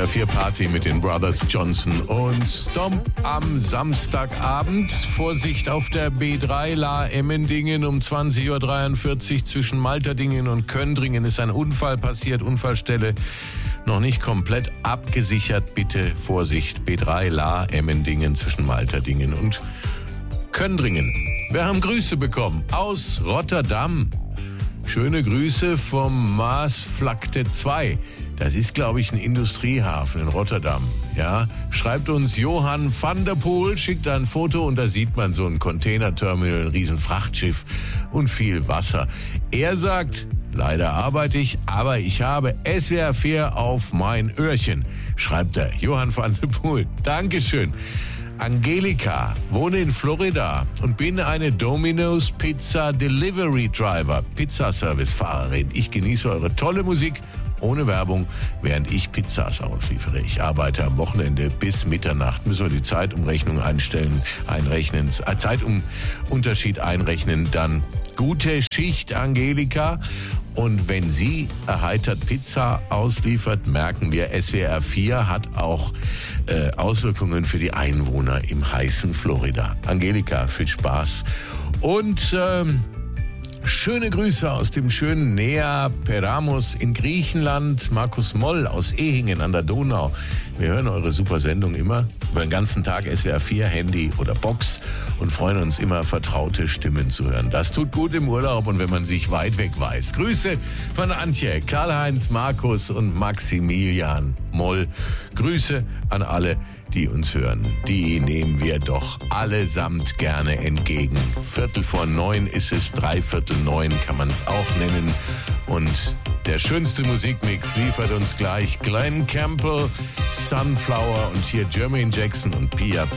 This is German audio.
SWR 4 Party mit den Brothers Johnson und Stomp am Samstagabend. Vorsicht auf der B3 La-Emmendingen um 20.43 Uhr zwischen Malterdingen und Köndringen ist ein Unfall passiert. Unfallstelle noch nicht komplett abgesichert. Bitte Vorsicht, B3 La-Emmendingen zwischen Malterdingen und Köndringen. Wir haben Grüße bekommen aus Rotterdam. Schöne Grüße vom Maasvlakte 2. Das ist, glaube ich, ein Industriehafen in Rotterdam. Ja, schreibt uns Johann van der Poel, schickt ein Foto und da sieht man so ein Containerterminal, ein riesen Frachtschiff und viel Wasser. Er sagt, leider arbeite ich, aber ich habe SWR 4 auf mein Öhrchen, schreibt er. Johann van der Poel, Dankeschön. Angelika, wohne in Florida und bin eine Domino's Pizza Delivery Driver, Pizzaservice-Fahrerin. Ich genieße eure tolle Musik ohne Werbung, während ich Pizzas ausliefere. Ich arbeite am Wochenende bis Mitternacht. Müssen wir die Zeitumrechnung Zeitumunterschied einrechnen, dann gute Schicht, Angelika. Und wenn sie erheitert Pizza ausliefert, merken wir, SWR 4 hat auch Auswirkungen für die Einwohner im heißen Florida. Angelika, viel Spaß. Und schöne Grüße aus dem schönen Nea Peramos in Griechenland. Markus Moll aus Ehingen an der Donau. Wir hören eure super Sendung immer über den ganzen Tag SWR 4, Handy oder Box und freuen uns immer, vertraute Stimmen zu hören. Das tut gut im Urlaub und wenn man sich weit weg weiß. Grüße von Antje, Karl-Heinz, Markus und Maximilian Moll. Grüße an alle, die uns hören. Die nehmen wir doch allesamt gerne entgegen. 8:45 ist es, 8:45 kann man es auch nennen. Und der schönste Musikmix liefert uns gleich Glenn Campbell, Sunflower und hier Jermaine Jackson und Pia